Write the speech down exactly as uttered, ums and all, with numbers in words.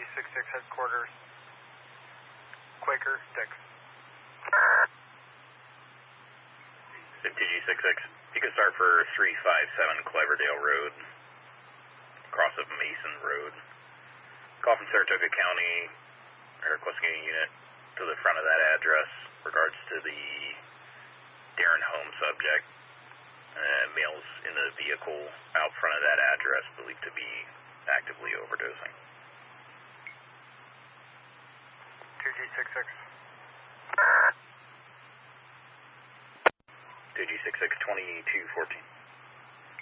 six six headquarters, Quaker, Dix. T G six six, you can start for three five seven Cleverdale Road, cross of Mason Road. Call from Saratoga County, requesting a unit to the front of that address, regards to the Darren Home subject. Uh, males in the vehicle out front of that address believed to be actively overdosing. two G six six. two G six six, twenty-two fourteen.